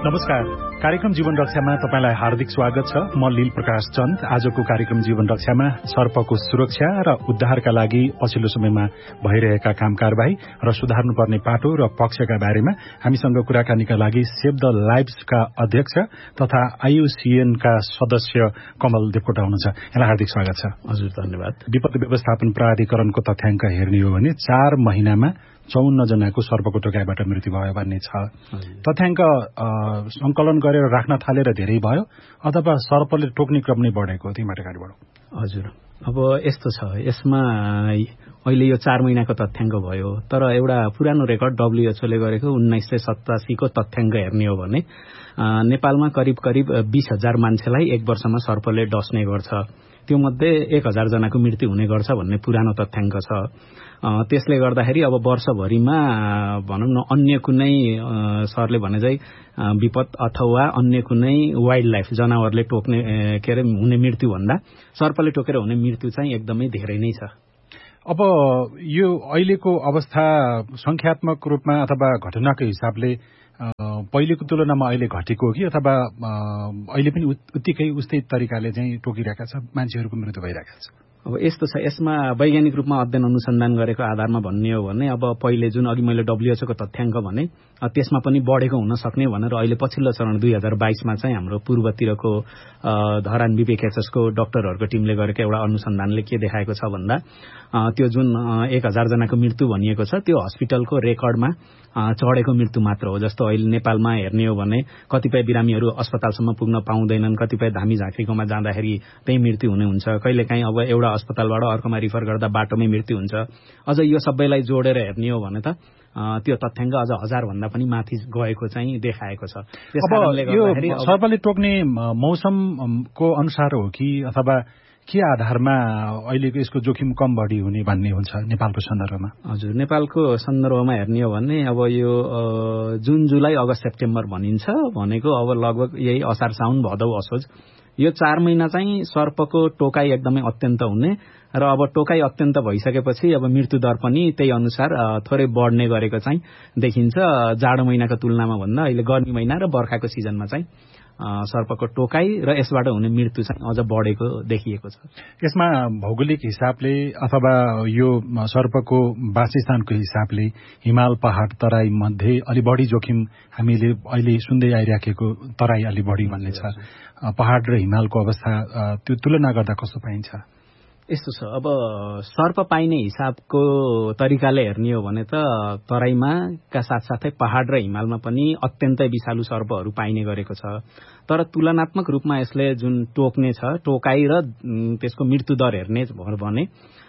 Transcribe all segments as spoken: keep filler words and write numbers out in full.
नमस्कार। कार्यक्रम जीवन रक्षामा तपाईलाई हार्दिक स्वागत छ। म लील प्रकाश चन्द। आजको कार्यक्रम जीवन रक्षामा सर्पको सुरक्षा र उद्धारका लागि पछिल्लो समयमा भइरहेका काम कारबाही र सुधार्नुपर्ने पाटो र पक्षका बारेमा हामीसँग कुराकानीका लागि सेभ द लाइभ्सका अध्यक्ष तथा आईयूसीएन का सदस्य कमल देवकोटा हुनुहुन्छ। यहाँलाई हार्दिक स्वागत छ। हजुर, धन्यवाद। विपत्ति व्यवस्थापन प्राधिकरणको तथ्याङ्क हेर्ने हो भने चार महिनामा चौन्न जनाको सर्पको टोकाइबाट मृत्यु भयो भन्ने छ। तथ्याङ्क संकलन गरेर राख्न थालेर धेरै भयो अथवा सर्पले टोक्ने क्रम नै बढेको, त्यहीबाट अगाडि बढौँ। हजुर, अब यस्तो छ, यसमा अहिले यो चार महिनाको तथ्याङ्क भयो, तर एउटा पुरानो रेकर्ड डब्ल्युएचओले गरेको उन्नाइस सय सतासीको तथ्याङ्क हेर्ने हो भने नेपालमा करिब करिब बीस हजार मान्छेलाई एक वर्षमा सर्पले डस्ने गर्छ। त्यो मध्ये एक हजार जनाको मृत्यु हुने गर्छ भन्ने पुरानो तथ्याङ्क छ। त्यसले गर्दाखेरि अब वर्षभरिमा भनौँ न अन्य कुनै सरले भने चाहिँ विपद अथवा अन्य कुनै वाइल्ड लाइफ जनावरले टोक्ने के अरे हुने मृत्यु भन्दा सर्पले टोकेर हुने मृत्यु चाहिँ एकदमै धेरै नै छ। अब यो अहिलेको अवस्था संख्यात्मक रूपमा अथवा घटनाको हिसाबले पहिलेको तुलनामा अहिले घटेको हो कि अथवा अहिले पनि उत्तिकै उस्तै तरिकाले चाहिँ टोकिरहेका छ, मान्छेहरूको मृत्यु भइरहेका छ? अब यस्तो छ, यसमा वैज्ञानिक रूपमा अध्ययन अनुसन्धान गरेको आधारमा भन्ने हो भने अब पहिले जुन अघि मैले डब्ल्युएचओको तथ्याङ्क भने त्यसमा पनि बढेको हुन सक्ने भनेर अहिले पछिल्लो चरण दुई हजार बाइसमा चाहिँ हाम्रो पूर्वतिरको धरान बिबेकेएचएसको डाक्टरहरूको टिमले गरेको एउटा अनुसन्धानले के देखाएको छ भन्दा त्यो जुन एक हजार जनाको मृत्यु भनिएको छ त्यो हस्पिटलको रेकर्डमा चढेको मृत्यु मात्र हो। जस्तो अहिले नेपालमा हेर्ने हो भने कतिपय बिरामीहरू अस्पतालसम्म पुग्न पाउँदैनन्, कतिपय धामी झाँक्रीकोमा जाँदाखेरि त्यही मृत्यु हुने हुन्छ, कहिलेकाहीँ अब एउटा अस्पतालबाट अर्कोमा रिफर गर्दा बाटोमै मृत्यु हुन्छ। अझ यो सबैलाई जोडेर हेर्ने हो भने त त्यो तथ्याङ्क अझ हजार भन्दा पनि माथि गएको चाहिँ देखाएको छ। अब यो सर्पले टोक्ने मौसमको अनुसार हो कि अथवा के आधारमा अहिलेको यसको जोखिम कम बढी हुने भन्ने हुन्छ नेपालको सन्दर्भमा? हजुर, नेपालको सन्दर्भमा हेर्ने हो भने अब यो जुन जुलाई अगस्त सेप्टेम्बर भनिन्छ भनेको अब लगभग यही असार साउन भदौ असोज यो चार महिना चाहिँ सर्पको टोकाइ एकदमै अत्यन्त हुने र अब टोकाइ अत्यन्त भइसकेपछि अब मृत्यु दर पनि त्यही अनुसार थोरै बढ्ने गरेको चाहिँ देखिन्छ। जाडो महिनाको तुलनामा भन्दा अहिले गर्मी महिना र बर्खाको सिजनमा चाहिँ सर्पको टोकाइ र यसबाट हुने मृत्यु चाहिँ अझ बढेको देखिएको छ। यसमा भौगोलिक हिसाबले अथवा यो सर्पको वासस्थानको हिसाबले हिमाल पहाड तराई मध्ये अलि बढी जोखिम हामीले अहिले सुन्दै आइराखेको तराई अलि बढी भन्ने छ। पहाड र हिमालको अवस्था त्यो तुलना गर्दा कस्तो पाइन्छ? यस्तो छ, अब सर्प पाइने हिसाबको तरिकाले हेर्ने हो भने त तराईमा का साथसाथै पहाड र हिमालमा पनि अत्यन्तै विषालु सर्पहरू पाइने गरेको छ। तर तुलनात्मक रूपमा यसले जुन टोक्ने छ टोकाइ र त्यसको मृत्यु दर हेर्ने भने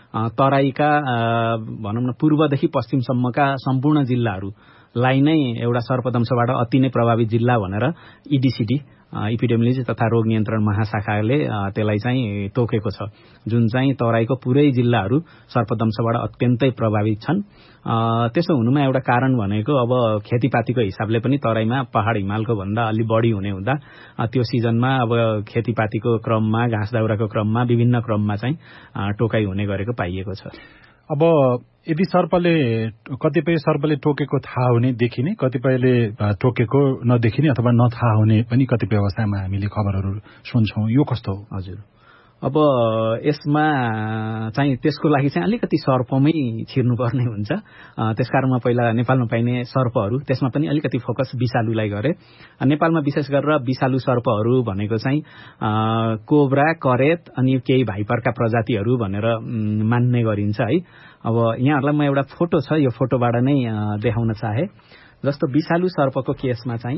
तराईका भनौँ न पूर्वदेखि पश्चिमसम्मका सम्पूर्ण जिल्लाहरूलाई नै एउटा सर्पदंशबाट अति नै प्रभावित जिल्ला भनेर इडिसिडी इपिडेमियोलोजी तथा रोग नियन्त्रण महाशाखाले त्यसलाई चाहिँ तोकेको छ, जुन चाहिँ तराईको पुरै जिल्लाहरू सर्पदंशबाट अत्यन्तै प्रभावित छन्। त्यसो हुनुमा एउटा कारण भनेको अब खेतीपातीको हिसाबले पनि तराईमा पहाड हिमालको भन्दा अलि बढी हुने हुँदा त्यो सिजनमा अब खेतीपातीको क्रममा घाँस दाउराको क्रममा विभिन्न क्रममा चाहिँ टोकाइ हुने गरेको पाइएको छ। अब यदि सर्पले कतिपय सर्पले टोकेको थाहा हुने देखिने, कतिपयले टोकेको नदेखिने अथवा नथाहा हुने पनि कतिपय अवस्थामा हामीले खबरहरू सुन्छौँ, यो कस्तो हो? हजुर, अब यसमा चाहिँ त्यसको लागि चाहिँ अलिकति सर्पमै छिर्नुपर्ने हुन्छ। त्यसकारण म पहिला नेपालमा पाइने सर्पहरू त्यसमा पनि अलिकति फोकस विषालुलाई गरे। नेपालमा विशेष गरेर विषालु सर्पहरू भनेको चाहिँ कोब्रा, करेत अनि केही भाइपरका प्रजातिहरू भनेर मान्ने गरिन्छ है। अब यहाँहरूलाई म एउटा फोटो छ, यो फोटोबाट नै देखाउन चाहे। जस्तो विषालु सर्पको केसमा चाहिँ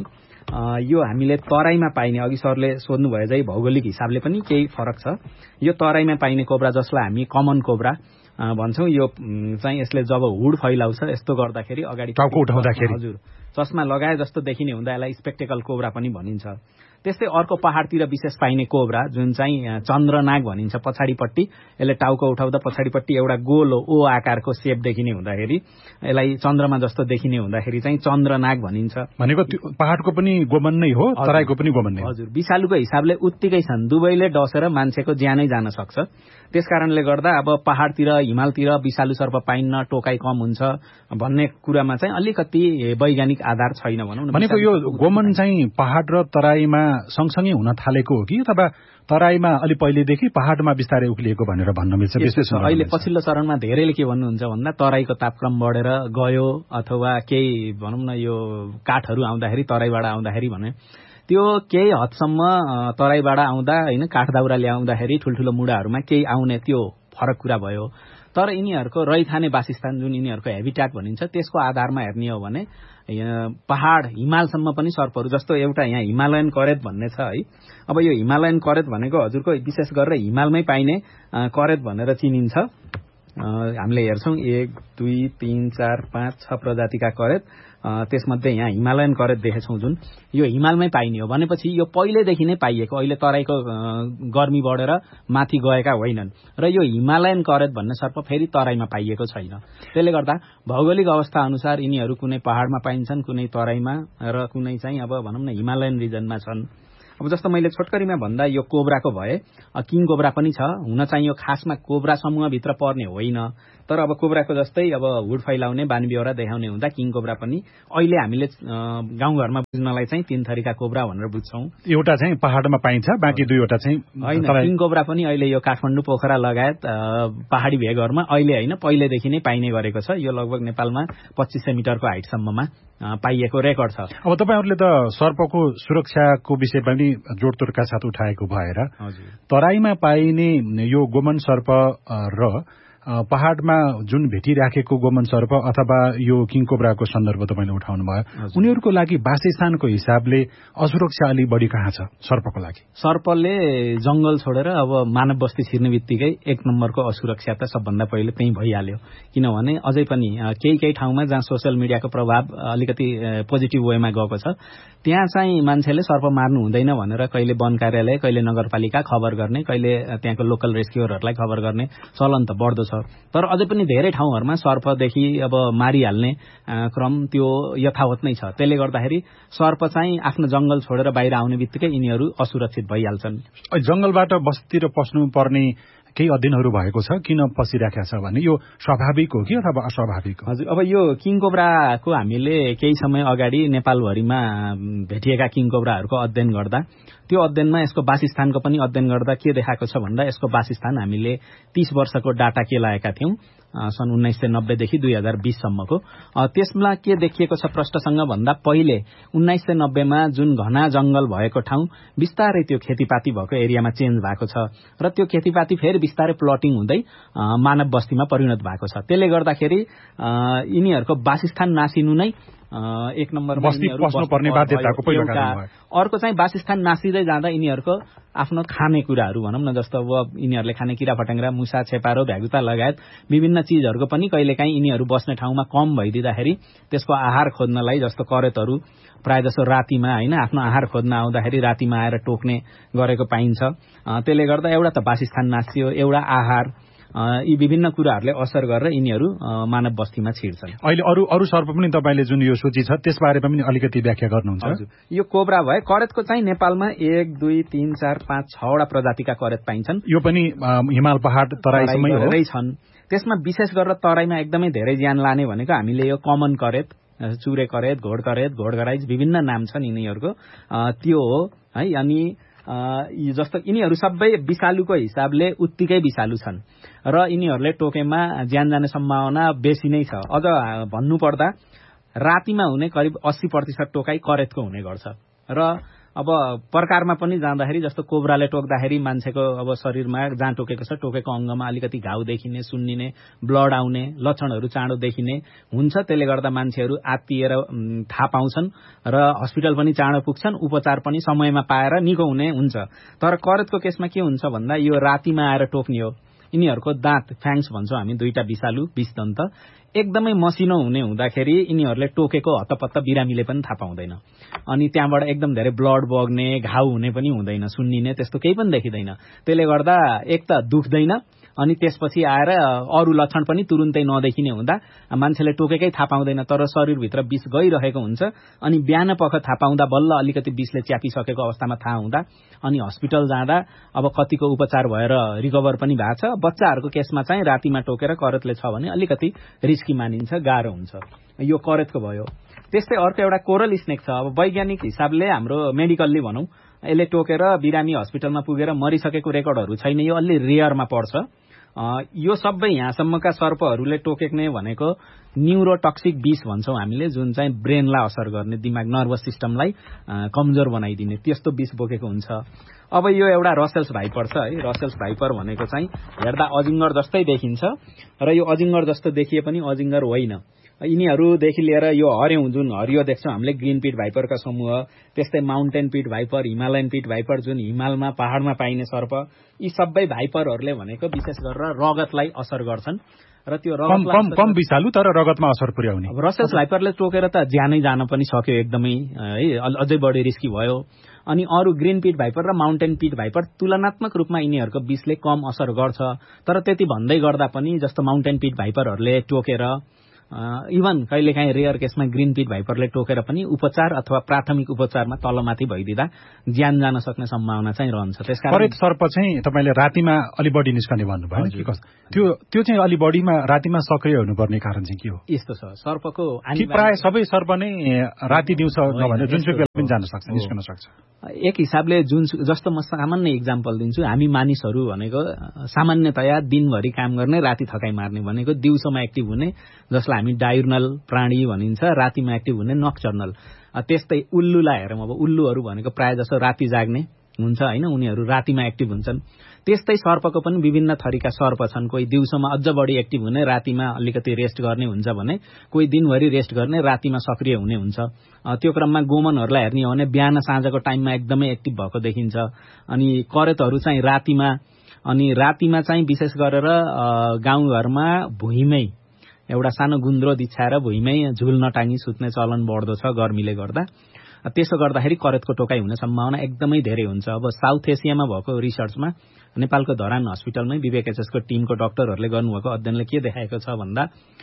यो हामीले तराईमा पाइने, अघि सरले सोध्नुभयो चाहिँ भौगोलिक हिसाबले पनि केही फरक छ। यो तराईमा पाइने कोब्रा जसलाई हामी कमन कोब्रा भन्छौँ, यो चाहिँ यसले जब हुड फैलाउँछ यस्तो गर्दाखेरि अगाडि टाउको उठाउँदाखेरि हजुर चस्मा लगाए जस्तो देखिने हुँदा यसलाई स्पेक्टेकल कोब्रा पनि भनिन्छ। त्यस्तै अर्को पहाडतिर विशेष पाइने कोब्रा जुन चाहिँ चन्द्रनाग भनिन्छ, पछाडिपट्टि यसले टाउको उठाउँदा पछाडिपट्टि एउटा गोलो ओ आकारको सेप देखिने हुँदाखेरि यसलाई चन्द्रमा जस्तो देखिने हुँदाखेरि चाहिँ चन्द्रनाग भनिन्छ। भनेको पहाडको पनि गोमन नै हो, तराईको पनि गोमन नै हो। हजुर, विषालुको हिसाबले उत्तिकै छन्, दुवैले डसेर मान्छेको ज्यानै जान सक्छ। त्यसकारणले गर्दा अब पहाडतिर हिमालतिर विषालु सर्प पाइन्न, टोकाइ कम हुन्छ भन्ने कुरामा चाहिँ अलिकति वैज्ञानिक वैज्ञानिक आधार छैन भनौँ न। भनेको यो गोमन चाहिँ पहाड र तराईमा सँगसँगै हुन थालेको हो कि अथवा तराईमा अलि पहिलेदेखि पहाडमा बिस्तारै उक्लिएको भनेर भन्न मिल्छ? अहिले पछिल्लो चरणमा धेरैले के भन्नुहुन्छ भन्दा तराईको तापक्रम बढेर गयो अथवा केही भनौँ न यो काठहरू आउँदाखेरि तराईबाट आउँदाखेरि भने त्यो केही हदसम्म तराईबाट आउँदा होइन काठ दाउरा ल्याउँदाखेरि ठुल्ठुलो मुढाहरूमा केही आउने त्यो फरक कुरा भयो। तर यिनीहरूको रहिखाने वासस्थान जुन यिनीहरूको हेबिट्याट भनिन्छ त्यसको आधारमा हेर्ने हो भने पहाड हिमालसम्म पनि सर्पहरू जस्तो एउटा यहाँ हिमालयन करेत भन्ने छ है। अब यो हिमालयन करेत भनेको हजुरको विशेष गरेर हिमालमै पाइने करेत भनेर चिनिन्छ। हामीले हेर्छौँ एक दुई तीन चार पाँच छ प्रजातिका करेत, त्यसमध्ये यहाँ हिमालयन करेत देखेछौँ जुन यो हिमालमै पाइने हो भनेपछि यो पहिलेदेखि नै पाइएको, अहिले तराईको गर्मी बढेर माथि गएका होइनन् र यो हिमालयन करेत भन्ने सर्प फेरि तराईमा पाइएको छैन। त्यसले गर्दा भौगोलिक अवस्था अनुसार यिनीहरू कुनै पहाडमा पाइन्छन्, कुनै तराईमा र कुनै चाहिँ अब भनौँ न हिमालयन रिजनमा छन्। अब जस्तो मैले छोटकरीमा भन्दा यो कोब्राको भए किङ कोब्रा पनि छ, हुन चाहिँ यो खासमा कोब्रा समूहभित्र पर्ने होइन, तर अब कोब्राको जस्तै अब हुड फैलाउने बानी बेहोरा देखाउने हुँदा किङ कोब्रा पनि अहिले हामीले गाउँघरमा बुझ्नलाई चाहिँ तीन थरीका कोब्रा भनेर बुझ्छौँ। एउटा चाहिँ पहाडमा पाइन्छ, बाँकी दुईवटा चाहिँ होइन। किङ कोब्रा पनि अहिले यो काठमाडौँ पोखरा लगायत पहाडी भेगहरूमा अहिले होइन पहिलेदेखि नै पाइने गरेको छ। यो लगभग नेपालमा पच्चीस सय मिटरको हाइटसम्ममा पाइएको रेकर्ड छ। अब तपाईँहरूले त सर्पको सुरक्षाको विषय पनि जोडतोडका साथ उठाएको भएर तराईमा पाइने यो गोमन सर्प र पहाडमा जुन भेटिराखेको गोमन सर्प अथवा यो किङ कोब्राको सन्दर्भ तपाईँले उठाउनु भयो, उनीहरूको लागि वासस्थानको हिसाबले असुरक्षा अलि बढी कहाँ छ सर्पको लागि? सर्पले जंगल छोडेर अब मानव बस्ती छिर्ने बित्तिकै एक नम्बरको असुरक्षा त सबभन्दा पहिले त्यही भइहाल्यो। किनभने अझै पनि केही केही ठाउँमा जहाँ सोसियल मिडियाको प्रभाव अलिकति पोजिटिभ वेमा गएको छ त्यहाँ चाहिँ मान्छेले सर्प मार्नु हुँदैन भनेर कहिले वन कार्यालय, कहिले नगरपालिका खबर गर्ने, कहिले त्यहाँको लोकल रेस्क्युअरहरूलाई खबर गर्ने चलन त बढ्दो छ। तर अझै पनि धेरै ठाउँहरूमा सर्पदेखि अब मारिहाल्ने क्रम त्यो यथावत नै छ। त्यसले गर्दाखेरि सर्प चाहिँ आफ्नो जंगल छोडेर बाहिर आउने बित्तिकै यिनीहरू असुरक्षित भइहाल्छन्। जंगलबाट बस्तीतिर पस्नु पर्ने केही अध्ययनहरू भएको छ किन पसिराखेको छ भने यो स्वाभाविक हो कि अथवा अस्वाभाविक हो? हजुर, अब यो किङ कोब्राको हामीले केही समय अगाडि नेपालभरिमा भेटिएका किङ कोब्राहरूको अध्ययन गर्दा त्यो अध्ययनमा यसको वासस्थानको पनि अध्ययन गर्दा के देखाएको छ भन्दा यसको वासस्थान हामीले तीस वर्षको डाटा के लगाएका थियौं सन् उन्नाइस सय नब्बेदेखि दुई हजार बीससम्मको। त्यसमा के देखिएको छ प्रश्नसँग भन्दा पहिले उन्नाइस सय नब्बेमा जुन घना जंगल भएको ठाउँ बिस्तारै त्यो खेतीपाती भएको एरियामा चेन्ज भएको छ र त्यो खेतीपाती फेरि बिस्तारै प्लटिङ हुँदै मानव बस्तीमा परिणत भएको छ। त्यसले गर्दाखेरि यिनीहरूको वासस्थान नासिनु नै एक नम्बर बस्नुपर्ने बाध्यताको पहिलो कारण भयो। अर्को चाहिँ वासस्थान नासिँदै जाँदा यिनीहरूको आफ्नो खाने कुराहरू भनौँ न जस्तो अब यिनीहरूले खाने किरा फट्याङ्ग्रा, मुसा, छेपारो, भ्यागुता लगायत विभिन्न चिजहरूको पनि कहिलेकाहीँ यिनीहरू बस्ने ठाउँमा कम भइदिँदाखेरि त्यसको आहार खोज्नलाई जस्तो करेतहरू प्रायः जसो रातिमा होइन आफ्नो आहार खोज्न आउँदाखेरि रातिमा आएर टोक्ने गरेको पाइन्छ। त्यसले गर्दा एउटा त वासस्थान नासियो, एउटा आहार, यी विभिन्न कुराहरूले असर गरेर यिनीहरू मानव बस्तीमा छिर्छन्। अहिले अरू अरू सर्प पनि तपाईँले जुन यो सूची छ त्यस बारेमा पनि अलिकति व्याख्या गर्नुहुन्छ? हजुर, यो कोब्रा भए करेतको चाहिँ नेपालमा एक दुई तीन चार पाँच छवटा प्रजातिका करेत पाइन्छन्। यो पनि हिमाल पहाड तराईसम्मै हो छन्। त्यसमा विशेष गरेर तराईमा एकदमै धेरै ज्यान लाने भनेको हामीले यो कमन करेत, चुरे करेत, घोड करेत, घोडगराइज विभिन्न नाम छन् यिनीहरूको, त्यो हो है। अनि जस्तो यिनीहरू सबै विषालुको हिसाबले उत्तिकै विषालु छन् र यिनीहरूले टोकेमा ज्यान जाने सम्भावना बेसी नै छ। अझ भन्नुपर्दा रातिमा हुने करिब अस्सी प्रतिशत टोकाई करेतको हुने गर्छ र अब प्रकारमा पनि जाँदाखेरि जस्तो कोब्राले टोक्दाखेरि मान्छेको अब शरीरमा जहाँ टोकेको छ टोकेको अङ्गमा अलिकति घाउ देखिने, सुन्निने, ब्लड आउने लक्षणहरू चाँडो देखिने हुन्छ। त्यसले गर्दा मान्छेहरू आत्तिएर थाहा पाउँछन् र हस्पिटल पनि चाँडो पुग्छन्, उपचार पनि समयमा पाएर निको हुने हुन्छ। तर करेतको केसमा के हुन्छ भन्दा यो रातिमा आएर टोक्ने हो। यिनीहरूको दाँत फ्याङ्स भन्छौँ हामी, दुईटा विषालु विषदन्त एकदमै मसिनो हुने हुँदाखेरि यिनीहरूले टोकेको हतपत्त बिरामीले पनि थाहा पाउँदैन अनि त्यहाँबाट एकदम धेरै ब्लड बग्ने, घाउ हुने पनि हुँदैन, सुन्निने त्यस्तो केही पनि देखिँदैन। त्यसले गर्दा एक त दुख्दैन अनि त्यसपछि आएर अरू लक्षण पनि तुरुन्तै नदेखिने हुँदा मान्छेले टोकेकै थाहा पाउँदैन, तर शरीरभित्र विष गइरहेको हुन्छ अनि बिहान पख थाहा पाउँदा बल्ल अलिकति विषले च्यापिसकेको अवस्थामा थाहा हुँदा अनि हस्पिटल जाँदा अब कतिको उपचार भएर रिकभर पनि भएको छ। बच्चाहरूको केसमा चाहिँ रातिमा टोकेर करेतले छ भने अलिकति रिस्की मानिन्छ, गाह्रो हुन्छ। यो करेतको भयो। त्यस्तै अर्को एउटा कोरल स्नेक छ। अब वैज्ञानिक हिसाबले हाम्रो मेडिकल्ली भनौँ यसले टोकेर बिरामी हस्पिटलमा पुगेर मरिसकेको रेकर्डहरू छैन, यो अलि रेयरमा पर्छ। यो सबै यहाँसम्मका सर्पहरूले टोक्ने भनेको न्युरोटक्सिक विष भन्छौँ हामीले, जुन चाहिँ ब्रेनलाई असर गर्ने, दिमाग नर्भस सिस्टमलाई कमजोर बनाइदिने त्यस्तो विष बोकेको हुन्छ। अब यो एउटा रसेल्स भाइपर छ है। रसेल्स भाइपर भनेको चाहिँ हेर्दा अजिङ्गर जस्तै देखिन्छ र यो अजिङ्गर जस्तो देखिए पनि अजिङ्गर होइन। यिनीहरूदेखि लिएर यो हर्यौं जुन हरियो देख्छौँ हामीले ग्रीन पिट भाइपरका समूह, त्यस्तै माउन्टेन पिट भाइपर, हिमालयन पिट भाइपर जुन हिमालमा पहाडमा पाइने सर्प, यी सबै भाइपरहरूले भनेको विशेष गरेर रगतलाई असर गर्छन् र त्यो कम कम कम विषालु तर रगतमा असर पुर्याउने। रसेल्स भाइपरले टोकेर त ज्यानै जान पनि सक्यो एकदमै है, अझै बढी रिस्की भयो। अनि अरू ग्रीन पिट भाइपर र माउन्टेन पिट भाइपर तुलनात्मक रूपमा यिनीहरूको विषले कम असर गर्छ, तर त्यति भन्दै गर्दा पनि जस्तो माउन्टेन पिट भाइपरहरूले टोकेर इभन कहिलेकाहीँ रेयर केसमा ग्रीन पिट भाइपरले टोकेर पनि उपचार अथवा प्राथमिक उपचारमा तलमाथि भइदिँदा ज्यान जान सक्ने सम्भावना चाहिँ रहन्छ। त्यसकारण करेत सर्प चाहिँ तपाईँले रातिमा अलि बढी निस्कने भन्नुभयो नि, त्यो त्यो चाहिँ अलि बढीमा रातिमा सक्रिय हुनुपर्ने कारण चाहिँ के हो? यस्तो छ, सर्पको प्राय सबै सर्प नै राति दिउँसो नभने जुनसुकै बेला पनि जान सक्छ, निस्कन सक्छ। एक हिसाबले जुन जस्तो म सामान्य इक्जाम्पल दिन्छु, हामी मानिसहरू भनेको सामान्यतया दिनभरि काम गर्ने, राति थकाइ मार्ने भनेको दिउँसोमा एक्टिभ हुने, जसलाई हामी डायर्नल प्राणी भनिन्छ, रातिमा एक्टिभ हुने नक्चर्नल। त्यस्तै उल्लुलाई हेरौँ, अब उल्लुहरू भनेको प्रायः जस्तो राति जाग्ने हुन्छ होइन, उनीहरू रातिमा एक्टिभ हुन्छन्। त्यस्तै सर्पको पनि विभिन्न थरीका सर्प छन्, कोही दिउँसोमा अझ बढी एक्टिभ हुने, रातिमा अलिकति रेस्ट गर्ने हुन्छ भने कोही दिनभरि रेस्ट गर्ने, रातिमा सक्रिय हुने हुन्छ। त्यो क्रममा गोमनहरूलाई हेर्ने हो भने बिहान साँझको टाइममा एकदमै एक्टिभ भएको देखिन्छ। अनि करेतहरू चाहिँ रातिमा, अनि रातिमा चाहिँ विशेष गरेर गाउँघरमा भुइँमै एउटा सानो गुन्द्रो दिछाएर भुइँमै झुल नटाङ्गी सुत्ने चलन बढ्दो छ गर्मीले गर्दा। त्यसो गर्दाखेरि करेतको टोकाइ हुने सम्भावना एकदमै धेरै हुन्छ। अब साउथ एसियामा भएको रिसर्चमा नेपालको धरान हस्पिटलमै विवेक एचएसको टिमको डाक्टरहरूले गर्नुभएको अध्ययनले के देखाएको छ भन्दा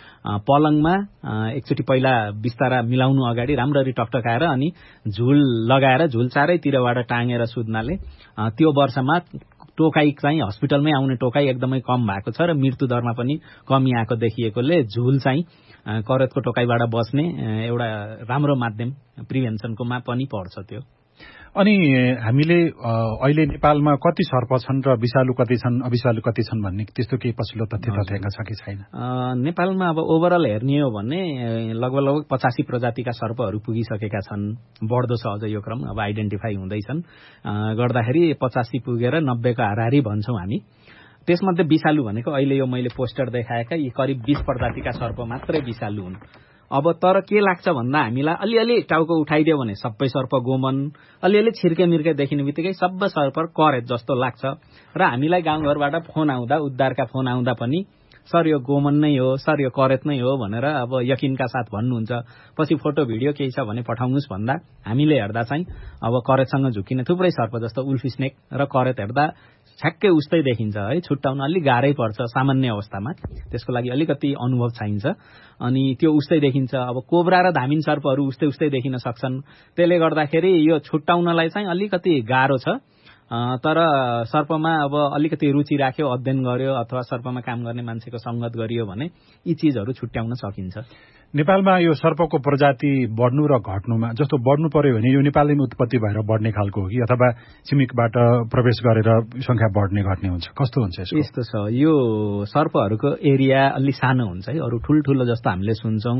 पलङमा एकचोटि पहिला बिस्तारा मिलाउनु अगाडि राम्ररी टकटकाएर अनि झुल लगाएर झुल चारैतिरबाट टाँगेर सुत्नाले त्यो वर्षमा टोकाइ चाहिँ हस्पिटलमै आउने टोकाइ एकदमै कम भएको छ र मृत्यु दरमा पनि कमी आएको देखिएकोले झुल चाहिँ करेतको टोकाइबाट बस्ने एउटा राम्रो माध्यम प्रिभेन्सनकोमा पनि पर्छ त्यो। अनि हामीले अहिले नेपालमा कति सर्प छन् र विषालु कति छन्, अविषालु कति छन् भन्ने त्यस्तो केही पछिल्लो तथ्य तथ्याङ्क छ कि छैन? नेपालमा अब ओभरअल हेर्ने हो भने लगभग लगभग पचासी प्रजातिका सर्पहरू पुगिसकेका छन्, बढ्दो छ अझ यो क्रम, अब आइडेन्टिफाई हुँदैछन्, गर्दाखेरि पचासी पुगेर नब्बेको हाराहारी भन्छौँ हामी। त्यसमध्ये विषालु भनेको अहिले यो मैले पोस्टर देखाएका यी करिब बीस प्रजातिका सर्प मात्रै विषालु हुन्। अब तर के लाग्छ भन्दा हामीलाई अलिअलि टाउको उठाइदियो भने सबै सर्प गोमन, अलिअलि छिर्के मिर्के देखिने बित्तिकै सबै सर्प करेत जस्तो लाग्छ र हामीलाई गाउँघरबाट फोन आउँदा, उद्धारका फोन आउँदा पनि सर यो गोमन नै हो, सर यो करेत नै हो भनेर अब यकिनका साथ भन्नुहुन्छ। पछि फोटो भिडियो केही छ भने पठाउनुहोस् भन्दा हामीले हेर्दा चाहिँ अब करेतसँग झुकिने थुप्रै सर्प जस्तो उल्फ स्नेक र करेत हेर्दा छ्याक्कै उस्तै देखिन्छ है, छुट्टाउन अलिक गाह्रै पर्छ सामान्य अवस्थामा, त्यसको लागि अलिकति अनुभव चाहिन्छ। अनि त्यो उस्तै देखिन्छ। अब कोब्रा र धामिन सर्पहरू उस्तै उस्तै देखिन सक्छन्, त्यसले गर्दाखेरि यो छुट्टाउनलाई चाहिँ अलिकति गाह्रो छ। तर सर्पमा अब अलिकति रुचि राख्यो, अध्ययन गर्यो अथवा सर्पमा काम गर्ने मान्छेको संगत गरियो भने यी चिजहरू छुट्याउन सकिन्छ। नेपालमा यो सर्पको प्रजाति बढ्नु र घट्नुमा, जस्तो बढ्नु पर्यो भने यो नेपालैमा उत्पत्ति भएर बढ्ने खालको हो कि अथवा छिमेकबाट प्रवेश गरेर संख्या बढ्ने घट्ने हुन्छ, कस्तो हुन्छ यसको? यस्तो छ, यो सर्पहरूको एरिया अलि सानो हुन्छ है, अरू ठुल्ठुलो जस्तो हामीले सुन्छौँ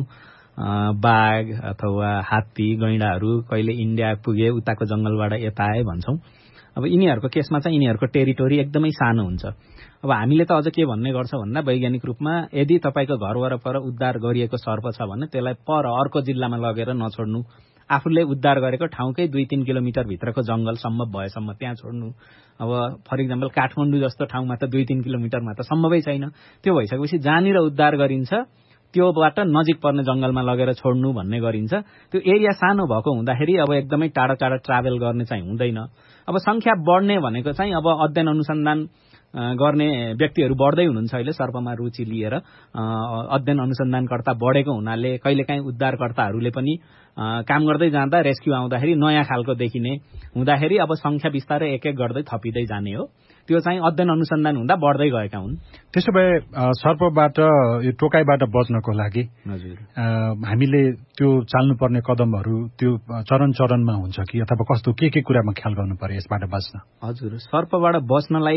बाघ अथवा हात्ती गैंडाहरू कहिले इन्डिया पुगे उताको जंगलबाट यता आए भन्छौँ। अब यिनीहरूको केसमा चाहिँ यिनीहरूको टेरिटोरी एकदमै सानो हुन्छ। अब हामीले त अझ के भन्ने गर्छ भन्दा वैज्ञानिक रूपमा यदि तपाईँको घर वरपर उद्धार गरिएको सर्प छ भने त्यसलाई पर अर्को जिल्लामा लगेर नछोड्नु, आफूले उद्धार गरेको ठाउँकै दुई तीन किलोमिटर भित्रको जंगल सम्भव भएसम्म त्यहाँ छोड्नु। अब फर इक्जाम्पल काठमाडौँ जस्तो ठाउँमा त दुई तीन किलोमिटरमा त सम्भवै छैन। त्यो भइसकेपछि जहाँनिर उद्धार गरिन्छ त्योबाट नजिक पर्ने जंगलमा लगेर छोड्नु भन्ने गरिन्छ। त्यो एरिया सानो भएको हुँदाखेरि अब एकदमै टाढा टाढा ट्राभल गर्ने चाहिँ हुँदैन। अब संख्या बढ्ने भनेको चाहिँ अब अध्ययन अनुसन्धान गर्ने व्यक्तिहरू बढ्दै हुनुहुन्छ अहिले सर्पमा रुचि लिएर, अध्ययन अनुसन्धानकर्ता बढेको हुनाले कहिलेकाहीँ उद्धारकर्ताहरूले पनि काम गर्दै जाँदा रेस्क्यु आउँदाखेरि नयाँ खालको देखिने हुँदाखेरि अब संख्या बिस्तारै एक एक गर्दै थपिँदै जाने हो। त्यो चाहिँ अध्ययन अनुसन्धान हुँदा बढ्दै गएका हुन्। त्यसो भए सर्पबाट यो टोकाइबाट बच्नको लागि हजुर हामीले त्यो चाल्नुपर्ने कदमहरू त्यो चरण चरणमा हुन्छ कि अथवा कस्तो के के कुरामा ख्याल गर्नु पर्यो यसबाट बच्न? हजुर, सर्पबाट बच्नलाई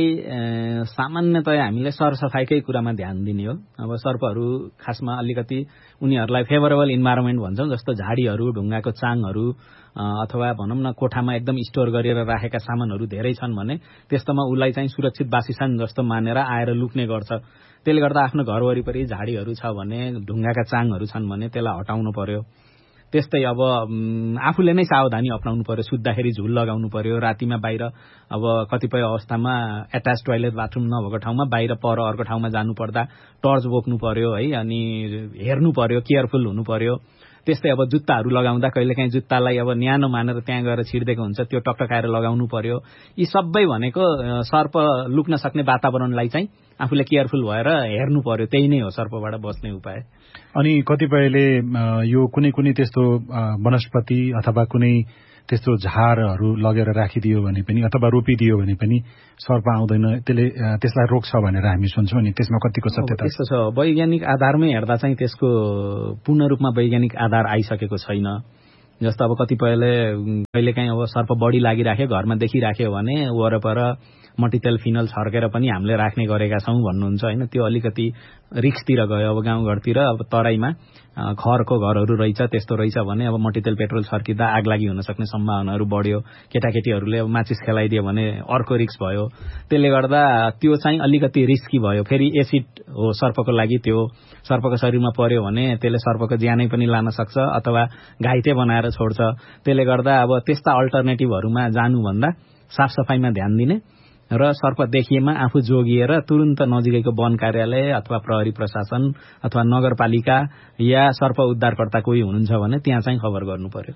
सामान्यतया हामीले सरसफाइकै कुरामा ध्यान दिने हो। अब सर्पहरू खासमा अलिकति उनीहरूलाई फेभरेबल इन्भाइरोमेन्ट भन्छौँ, जस्तो झाडीहरू, ढुङ्गाको चाङहरू अथवा भनौँ न कोठामा एकदम स्टोर गरेर राखेका सामानहरू धेरै छन् भने त्यस्तोमा उसलाई चाहिँ सुरक्षित बासस्थान जस्तो मानेर आएर लुक्ने गर्छ। त्यसले गर्दा आफ्नो घर वरिपरि झाडीहरू छ भने, ढुङ्गाका चाङहरू छन् भने त्यसलाई हटाउनु पर्यो। त्यस्तै अब आफूले नै सावधानी अप्नाउनु पर्यो, सुत्दाखेरि झुल लगाउनु पर्यो, रातिमा बाहिर अब कतिपय अवस्थामा एट्याच टोयलेट बाथरुम नभएको ठाउँमा बाहिर पर अर्को ठाउँमा जानु पर्दा टर्च बोक्नु पर्यो है, अनि हेर्नु पर्यो, केयरफुल हुनु पर्यो। त्यस्तै अब जुत्ताहरू लगाउँदा कहिलेकाहीँ जुत्तालाई अब न्यानो मानेर त्यहाँ गएर छिर्देको हुन्छ, त्यो टकटकाएर लगाउनु पर्यो। यी सबै भनेको सर्प लुक्न सक्ने वातावरणलाई चाहिँ आफूले केयरफुल भएर हेर्नु पर्यो, त्यही नै हो सर्पबाट बच्ने उपाय। अनि कतिपयले यो कुनै कुनै त्यस्तो वनस्पति अथवा कुनै त्यस्तो झारहरू लगेर राखिदियो भने पनि अथवा रोपिदियो भने पनि सर्प आउँदैन, त्यसले त्यसलाई रोक्छ भनेर हामी सुन्छौँ। नि त्यसमा कतिको सत्यता त्यस्तो छ? वैज्ञानिक आधारमै हेर्दा चाहिँ त्यसको पूर्ण रूपमा वैज्ञानिक आधार आइसकेको छैन। जस्तो अब कतिपयले कहिलेकाहीँ अब सर्प बढी लागिराख्यो, घरमा देखिराख्यो भने वरपर मट्टीतेल फिनल छर्केर पनि हामीले राख्ने गरेका छौँ भन्नुहुन्छ होइन। त्यो अलिकति रिक्सतिर गयो। अब गाउँघरतिर अब तराईमा खरको घरहरू रहेछ, त्यस्तो रहेछ भने अब मट्टीतेल पेट्रोल छर्किँदा आगलागी हुन सक्ने सम्भावनाहरू बढ्यो। केटाकेटीहरूले अब माचिस खेलाइदियो भने अर्को रिक्स भयो। त्यसले गर्दा त्यो चाहिँ अलिकति रिस्की भयो। फेरि एसिड हो सर्पको लागि, त्यो सर्पको शरीरमा पर्यो भने त्यसले सर्पको ज्यानै पनि लान सक्छ अथवा घाइते बनाएर छोड्छ। त्यसले गर्दा अब त्यस्ता अल्टरनेटिभहरूमा जानुभन्दा साफसफाइमा ध्यान दिने र सर्प देखिएमा आफू जोगिएर तुरुन्त नजिकैको वन कार्यालय अथवा प्रहरी प्रशासन अथवा नगरपालिका या सर्प उद्धारकर्ता कोही हुनुहुन्छ भने त्यहाँ चाहिँ खबर गर्नु पर्यो।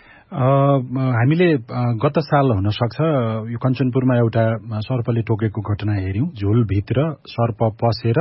हामीले गत साल हुन सक्छ यो कञ्चनपुरमा एउटा सर्पले टोकेको घटना हेर्यौं। झोलभित्र सर्प पसेर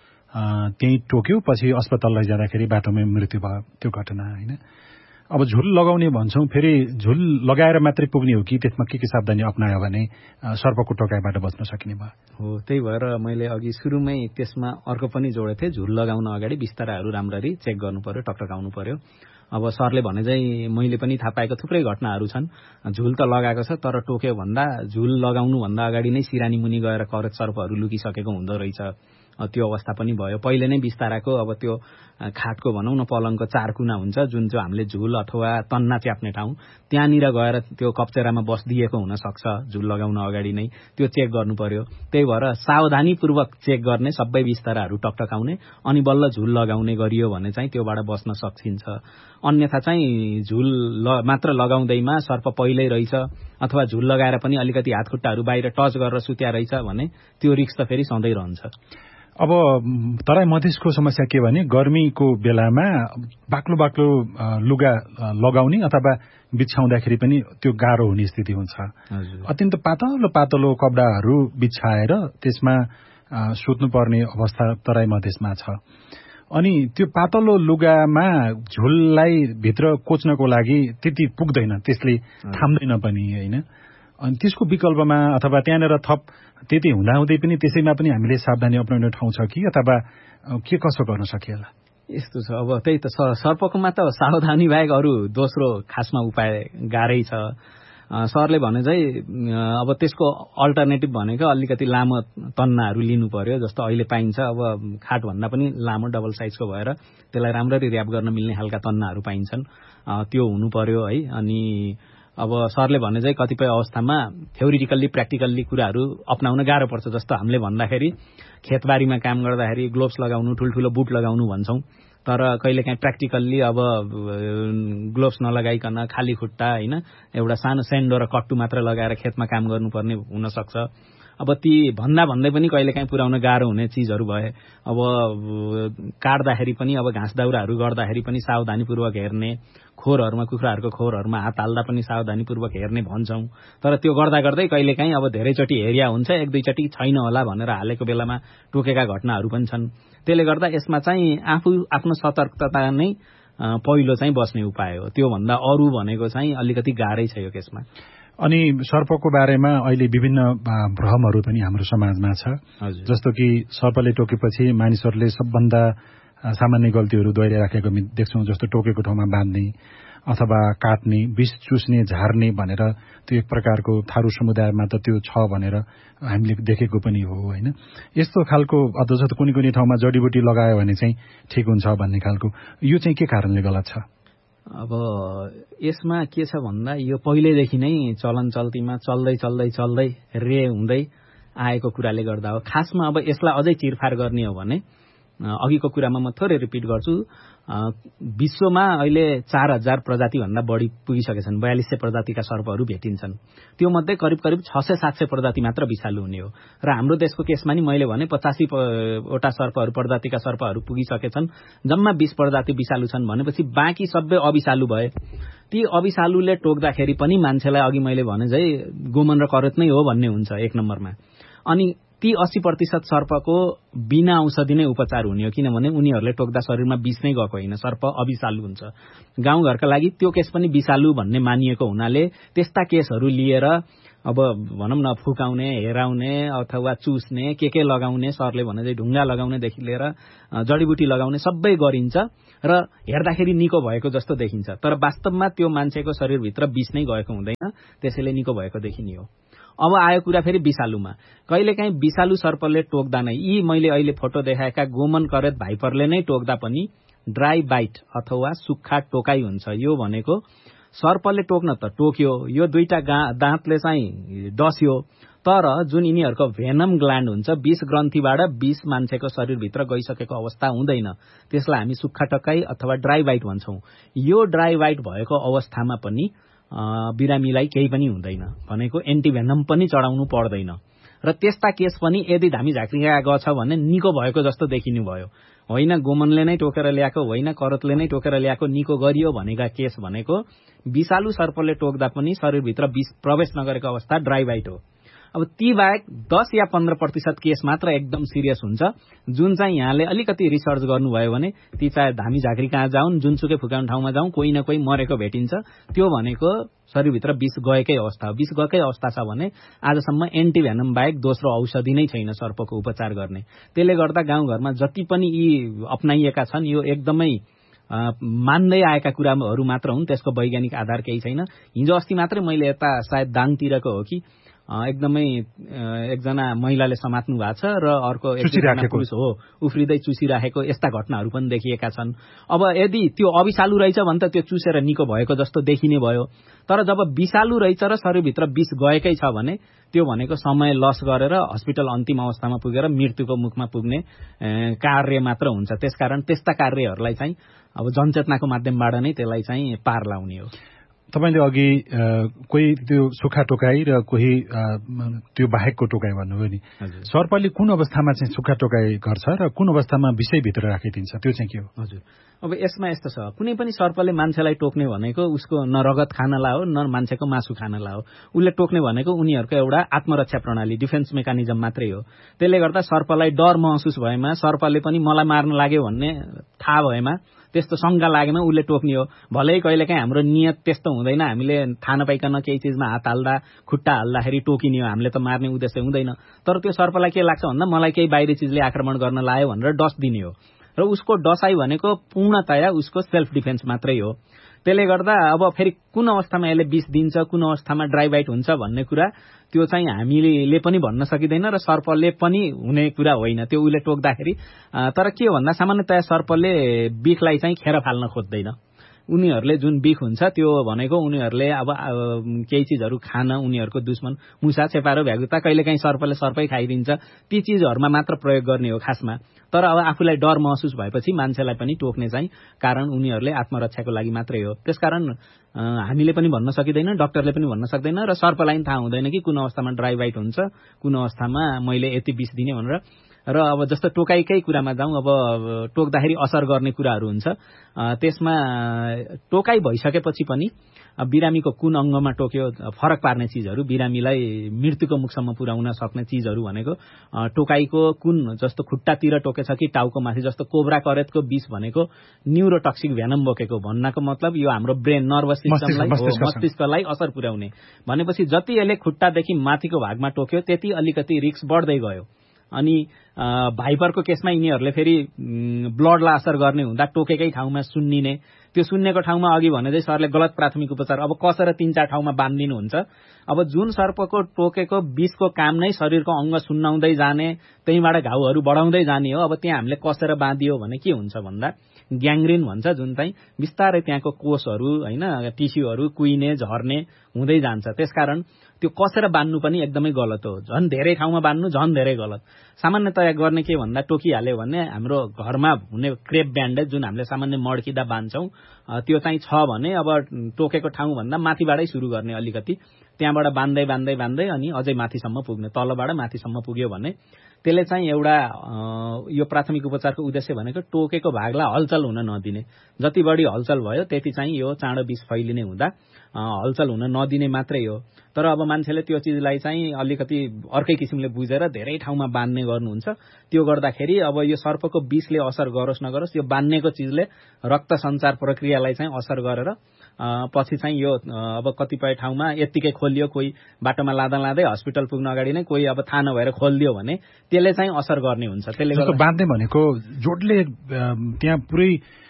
त्यही टोक्यो, पछि अस्पताल लैजाँदाखेरि बाटोमै मृत्यु भयो त्यो घटना होइन। अब झुल लगाउने भन्छौं, फेरि झुल लगाएर मात्रै पुग्ने हो कि त्यसमा के के सावधानी अपनायो भने सर्पको टोकाइबाट बच्न सकिने भयो? हो, त्यही भएर मैले अघि सुरुमै त्यसमा अर्को पनि जोडेको थिएँ। झुल लगाउन अगाडि बिस्ताराहरू राम्ररी चेक गर्नु पर्यो, टकटकाउनु पर्यो। अब सरले भने चाहिँ मैले पनि थाहा पाएको थुप्रै घटनाहरू छन्। झुल त लगाएको छ तर टोक्यो भन्दा झुल लगाउनु भन्दा अगाडि नै सिरानी मुनि गएर करेक्ट सर्पहरू लुकिसकेको हुँदो रहेछ। त्यो अवस्था पनि भयो। पहिले नै बिस्ताराको अब त्यो खाटको भनौँ न पलङको चार कुना हुन्छ जुन चाहिँ हामीले झुल अथवा तन्ना च्याप्ने ठाउँ, त्यहाँनिर गएर त्यो कप्चेरामा बसिदिएको हुन सक्छ। झुल लगाउन अगाडि नै त्यो चेक गर्नु पर्यो। त्यही भएर सावधानीपूर्वक चेक गर्ने, सबै बिस्ताराहरू टकटकाउने अनि बल्ल झुल लगाउने गरियो भने चाहिँ त्योबाट बस्न सकिन्छ। अन्यथा चाहिँ झुल मात्र लगाउँदैमा सर्प पहिल्यै रहेछ अथवा झुल लगाएर पनि अलिकति हातखुट्टाहरू बाहिर टच गरेर सुत्या रहेछ भने त्यो रिस्क त फेरि सधैँ रहन्छ। अब तराई मधेसको समस्या के भने गर्मीको बेलामा बाक्लो बाक्लो लुगा लगाउने अथवा बिछाउँदाखेरि पनि त्यो गाह्रो हुने स्थिति हुन्छ। अत्यन्त पातलो पातलो कपडाहरू बिछाएर त्यसमा सुत्नुपर्ने अवस्था तराई मधेसमा छ। अनि त्यो पातलो लुगामा झुललाई भित्र कोच्नको लागि त्यति पुग्दैन, त्यसले थाम्दैन पनि होइन। अनि त्यसको विकल्पमा अथवा त्यहाँनिर थप त्यति हुँदाहुँदै पनि त्यसैमा पनि हामीले सावधानी अप्नाउने ठाउँ छ कि अथवा के कसो गर्न सकिएला? यस्तो छ, अब त्यही त सर्पकोमा त सावधानी बाहेक अरू दोस्रो खासमा उपाय गाह्रै छ। सरले भने चाहिँ अब त्यसको अल्टरनेटिभ भनेको अलिकति लामो तन्नाहरू लिनु पर्यो। जस्तो अहिले पाइन्छ अब खाटभन्दा पनि लामो डबल साइजको भएर त्यसलाई राम्ररी र्याप गर्न मिल्ने खालका तन्नाहरू पाइन्छन्, त्यो हुनु पर्यो है। अनि अब सरले भने चाहिँ कतिपय अवस्थामा थ्योरिटिकल्ली प्र्याक्टिकल्ली कुराहरू अपनाउन गाह्रो पर्छ। जस्तो हामीले भन्दाखेरि खेतबारीमा काम गर्दाखेरि ग्लोभ्स लगाउनु, ठुल्ठुलो बुट लगाउनु भन्छौँ, तर कहिलेकाहीँ प्र्याक्टिकल्ली अब ग्लोभ्स नलगाइकन खाली खुट्टा होइन एउटा सानो सेन्डो र कट्टु मात्र लगाएर खेतमा काम गर्नुपर्ने हुनसक्छ। अब ती भन्दा भन्दै पनि कहिलेकाहीँ पुर्याउन गाह्रो हुने चिजहरू भए अब काट्दाखेरि पनि अब घाँस दाउराहरू गर्दाखेरि पनि सावधानीपूर्वक हेर्ने, खोरहरूमा कुखुराहरूको खोरहरूमा हात हाल्दा पनि सावधानीपूर्वक हेर्ने भन्छौँ। तर त्यो गर्दा गर्दै कहिलेकाहीँ अब धेरैचोटि हेरिया हुन्छ, एक दुईचोटि छैन होला भनेर हालेको बेलामा टोकेका घटनाहरू पनि छन्। त्यसले गर्दा यसमा चाहिँ आफू आफ्नो सतर्कता नै पहिलो चाहिँ बस्ने उपाय हो। त्योभन्दा अरू भनेको चाहिँ अलिकति गाह्रै छ यो केसमा। अनि सर्पको बारेमा अहिले विभिन्न भ्रमहरू पनि हाम्रो समाजमा छ। जस्तो कि सर्पले टोकेपछि मानिसहरूले सबभन्दा सामान्य गल्तीहरू दोहोऱ्याइराखेको देख्छौँ, जस्तो टोकेको ठाउँमा बाँध्ने अथवा काट्ने, विष चुस्ने, झार्ने भनेर त्यो एक प्रकारको थारू समुदायमा त त्यो छ भनेर हामीले देखेको पनि हो होइन। यस्तो खालको अझ त कुनै कुनै ठाउँमा जडीबुटी लगायो भने चाहिँ ठिक हुन्छ भन्ने खालको, यो चाहिँ के कारणले गलत छ? अब यसमा के छ भन्दा यो पहिल्यैदेखि नै चलन चल्तीमा चल्दै चल्दै चल्दै रे हुँदै आएको कुराले गर्दा हो। खासमा अब यसलाई अझै चिरफार गर्ने हो भने अघिको कुरामा म थोरै रिपिट गर्छु, विश्वमा अहिले चार हजार प्रजाति भन्दा बढी पुगिसकेछन्, बयालिस सय प्रजातिका सर्पहरू भेटिन्छन्। त्यो मध्ये करिब करिब छ सय सात सय प्रजाति मात्र विषालु हुने हो र हाम्रो देशको केसमा नि मैले भने पचासी वटा सर्पहरू प्रजातिका सर्पहरू पुगिसकेछन्, जम्मा बीस प्रजाति विषालु छन् भनेपछि बाँकी सबै अविषालु भए। ती अविषालुले टोक्दाखेरि पनि मान्छेलाई अघि मैले भने झै गोमन र करत नै हो भन्ने हुन्छ एक नम्बरमा। अनि ती अस्सी प्रतिशत सर्पको बिना औषधि नै उपचार हुने हो, किनभने उनीहरूले टोक्दा शरीरमा विष नै गएको होइन, सर्प अविषालु हुन्छ। गाउँघरका लागि त्यो केस पनि विषालु भन्ने मानिएको हुनाले त्यस्ता केसहरू लिएर अब भनौँ न फुकाउने, हेराउने अथवा चुस्ने, के के लगाउने, सरले भने चाहिँ ढुङ्गा लगाउनेदेखि लिएर जडीबुटी लगाउने सबै गरिन्छ र हेर्दाखेरि निको भएको जस्तो देखिन्छ, तर वास्तवमा त्यो मान्छेको शरीरभित्र विष नै गएको हुँदैन, त्यसैले निको भएको देखिने हो। अब आयो कुरा फेरि विषालुमा। कहिलेकाहीँ विषालु सर्पले टोक्दा नै, यी मैले अहिले फोटो देखाएका गोमन करेत भाइपरले नै टोक्दा पनि ड्राई बाइट अथवा सुक्खा टोकाइ हुन्छ। यो भनेको सर्पले टोक्न त टोक्यो, यो दुईटा दाँतले चाहिँ डस्यो, तर जुन यिनीहरूको भेनम ग्ल्यान्ड हुन्छ, विष ग्रन्थीबाट विष मान्छेको शरीरभित्र गइसकेको अवस्था हुँदैन, त्यसलाई हामी सुक्खा टोकाइ अथवा ड्राई बाइट भन्छौँ। यो ड्राई बाइट भएको अवस्थामा पनि बिरामीलाई केही पनि हुँदैन, भनेको एन्टिभेनम पनि चढाउनु पर्दैन र त्यस्ता केस पनि यदि धामी झाँक्रीका गछ भने निको भएको जस्तो देखिनु भयो, होइन गोमनले नै टोकेर ल्याएको, होइन करतले नै टोकेर ल्याएको, निको गरियो भनेका केस भनेको विषालु सर्पले टोक्दा पनि शरीरभित्र विष प्रवेश नगरेको अवस्था ड्राई बाइट हो। अब ती बाहेक दस या पन्ध्र प्रतिशत केस मात्र एकदम सिरियस हुन्छ, जुन चाहिँ यहाँले अलिकति रिसर्च गर्नुभयो भने ती चाहे धामी झाँक्री कहाँ जाउन्, जुनसुकै फुकाउने ठाउँमा जाउँ, कोही न कोही मरेको भेटिन्छ। त्यो भनेको शरीरभित्र विष गएकै अवस्था हो। विष गएकै अवस्था छ भने आजसम्म एन्टिभेनम बाहेक दोस्रो औषधि नै छैन सर्पको उपचार गर्ने। त्यसले गर्दा गाउँघरमा जति पनि यी अपनाइएका छन् यो एकदमै मान्दै आएका कुराहरू मात्र हुन्, त्यसको वैज्ञानिक आधार केही छैन। हिजो अस्ति मात्रै मैले यता सायद दाङतिरको हो कि एकदमै एकजना महिलाले समात्नु भएको छ र अर्को एकजना पुरुष हो उफ्रिँदै चुसिराखेको, यस्ता घटनाहरू पनि देखिएका छन्। अब यदि त्यो अविषालु रहेछ भने त त्यो चुसेर निको भएको जस्तो देखिने भयो, तर जब विषालु रहेछ र शरीरभित्र विष गएकै छ भने त्यो भनेको समय लस गरेर हस्पिटल अन्तिम अवस्थामा पुगेर मृत्युको मुखमा पुग्ने कार्य मात्र हुन्छ। त्यसकारण त्यस्ता कार्यहरूलाई चाहिँ अब जनचेतनाको माध्यमबाट नै त्यसलाई चाहिँ पार लाउने हो। तपाईले अघि कोही त्यो सुक्खा टोकाइ र कोही त्यो बाहेकको टोकाइ भन्नुभयो नि, सर्पले कुन अवस्थामा चाहिँ सुक्खा टोकाइ गर्छ र कुन अवस्थामा विषयभित्र राखिदिन्छ, त्यो चाहिँ के हो? हजुर, अब यसमा यस्तो छ, कुनै पनि सर्पले मान्छेलाई टोक्ने भनेको उसको न रगत खानला हो न मान्छेको मासु खानला हो। उसले टोक्ने भनेको उनीहरूको एउटा आत्मरक्षा प्रणाली, डिफेन्स मेकानिजम मात्रै हो। त्यसले गर्दा सर्पलाई डर महसुस भएमा, सर्पले पनि मलाई मार्न लाग्यो भन्ने थाहा भएमा, त्यस्तो शङ्का लागेमा उसले टोक्ने हो। भलै कहिलेकाहीँ हाम्रो नियत त्यस्तो हुँदैन, हामीले थाहा नपाइकन केही चिजमा हात हाल्दा खुट्टा हाल्दाखेरि टोकिने हो, हामीले त मार्ने उद्देश्य हुँदैन। तर त्यो सर्पलाई के लाग्छ भन्दा मलाई केही बाहिरी चिजले आक्रमण गर्न लाग्यो भनेर डस दिने हो र उसको डसाइ भनेको पूर्णतया उसको सेल्फ डिफेन्स मात्रै हो। त्यसले गर्दा अब फेरि कुन अवस्थामा यसले विष दिन्छ, कुन अवस्थामा ड्राई बाइट हुन्छ भन्ने कुरा त्यो चाहिँ हामीले पनि भन्न सकिँदैन र सर्पले पनि हुने कुरा होइन त्यो उसले टोक्दाखेरि। तर के भन्दा सामान्यतया सर्पले बिखलाई चाहिँ खेर फाल्न खोज्दैन। उनीहरूले जुन बिख हुन्छ त्यो भनेको उनीहरूले अब केही चिजहरू खान उनीहरूको दुश्मन मुसा छेपारो भ्यागुता कहिलेकाहीँ सर्पले सर्पै खाइदिन्छ, ती चिजहरूमा मात्र प्रयोग गर्ने हो खासमा। तर अब आफूलाई डर महसुस भएपछि मान्छेलाई पनि टोक्ने चाहिँ कारण उनीहरूले आत्मरक्षाको लागि मात्रै हो। त्यसकारण हामीले पनि भन्न सकिँदैन, डाक्टरले पनि भन्न सक्दैन र सर्पलाई पनि थाहा हुँदैन कि कुन अवस्थामा ड्राई बाइट हुन्छ, कुन अवस्थामा मैले यति विष दिने भनेर। र अब जस्तो टोकाइकै कुरामा जाउँ, अब टोक्दाखेरि असर गर्ने कुराहरू हुन्छ, त्यसमा टोकाइ भइसकेपछि पनि बिरामीको कुन अङ्गमा टोक्यो फरक पार्ने चिजहरू, बिरामीलाई मृत्युको मुखसम्म पुर्याउन सक्ने चिजहरू भनेको टोकाइको कुन, जस्तो खुट्टातिर टोकेछ कि टाउको माथि, जस्तो कोब्रा करेतको विष भनेको न्युरोटक्सिक भेनम बोकेको, भन्नको मतलब यो हाम्रो ब्रेन नर्भस सिस्टमलाई मस्तिष्कलाई असर पुर्याउने भनेपछि जति यसले खुट्टादेखि माथिको भागमा टोक्यो त्यति अलिकति रिस्क बढ्दै गयो। अनि भाइपरको केसमा यिनीहरूले फेरि ब्लडलाई असर गर्ने हुँदा टोकेकै ठाउँमा सुन्निने, त्यो सुन्नेको ठाउँमा अघि भने चाहिँ सरले गलत प्राथमिक उपचार अब कसेर तीन चार ठाउँमा बाँधिदिनुहुन्छ। अब जुन सर्पको टोकेको विषको काम नै शरीरको अङ्ग सुन्नाउँदै जाने, त्यहीँबाट घाउहरू बढाउँदै जाने हो। अब त्यहाँ हामीले कसेर बाँधियो भने के हुन्छ भन्दा ग्याङ्ग्रिन भन्छ, जुन चाहिँ बिस्तारै त्यहाँको कोषहरू होइन टिस्युहरू कुहिने झर्ने हुँदै जान्छ। त्यसकारण त्यो कसेर बान्नु पनि एकदमै गलत हो, झन् धेरै ठाउँमा बान्नु झन् धेरै गलत। सामान्यतया गर्ने के भन्दा टोकिहाल्यो भने हाम्रो घरमा हुने क्रेप ब्यान्डेज जुन हामीले सामान्य मड्किँदा बान्छौँ त्यो चाहिँ छ भने अब टोकेको ठाउँभन्दा माथिबाटै सुरु गर्ने, अलिकति त्यहाँबाट बान्दै बान्दै बान्दै अनि अझै माथिसम्म पुग्ने, तलबाट माथिसम्म पुग्यो भने त्यसले चाहिँ एउटा यो प्राथमिक उपचारको उद्देश्य भनेको टोकेको भागलाई हलचल हुन नदिने। जति बढी हलचल भयो त्यति चाहिँ यो चाँडो विष फैलिने हुँदा हलचल हुन नदिने मात्रै हो। तर अब मान्छेले त्यो चिजलाई चाहिँ अलिकति अर्कै किसिमले बुझेर धेरै ठाउँमा बान्ने गर्नुहुन्छ। त्यो गर्दाखेरि अब यो सर्पको विषले असर गरोस् नगरोस् यो बान्नेको चिजले रक्त सञ्चार प्रक्रियालाई चाहिँ असर गरेर पछि चाहिँ यो अब कतिपय ठाउँमा यत्तिकै खोलियो, कोही बाटोमा लाँदा लाँदै हस्पिटल पुग्न अगाडि नै कोही अब थाहा नभएर खोलिदियो भने त्यसले चाहिँ असर गर्ने हुन्छ। त्यसले गर्दा बाँध्ने भनेको जोडले त्यहाँ पुरै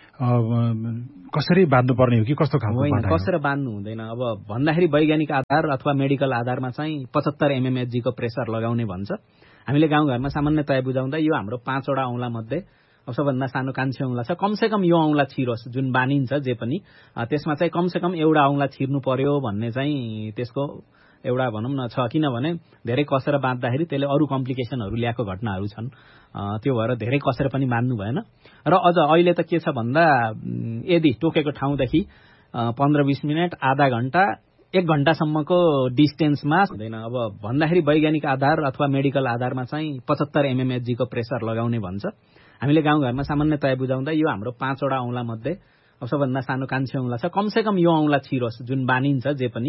कसरी बाँध्नु पर्ने हो कि कस्तो खालको? होइन, कसरी बाँध्नु हुँदैन। अब भन्दाखेरि वैज्ञानिक आधार अथवा मेडिकल आधारमा चाहिँ पचहत्तर एमएमएचजीको प्रेसर लगाउने भन्छ। हामीले गाउँघरमा सामान्यतया बुझाउँदा यो हाम्रो पाँचवटा औँला मध्ये सबभन्दा सानो कान्छी औँला छ, कमसेकम यो औँला छिरोस् जुन बानिन्छ जे पनि, त्यसमा चाहिँ कमसेकम एउटा औँला छिर्नु पर्यो भन्ने चाहिँ त्यसको एउटा भनौँ न छ। किनभने धेरै कसेर बाँध्दाखेरि त्यसले अरू कम्प्लिकेसनहरू ल्याएको घटनाहरू छन्, त्यो भएर धेरै कसेर पनि बाँध्नु भएन। र अझ अहिले त के छ भन्दा यदि टोकेको ठाउँदेखि पन्ध्र बिस मिनट आधा घण्टा एक घण्टासम्मको डिस्टेन्समा हुँदैन। अब भन्दाखेरि वैज्ञानिक आधार अथवा मेडिकल आधारमा चाहिँ पचहत्तर एमएमएचजीको प्रेसर लगाउने भन्छ। हामीले गाउँघरमा सामान्यतया बुझाउँदा यो हाम्रो पाँचवटा औँला मध्ये सबभन्दा सानो कान्छी औँला छ, कमसेकम यो औँला छिरोस् जुन बानिन्छ जे पनि,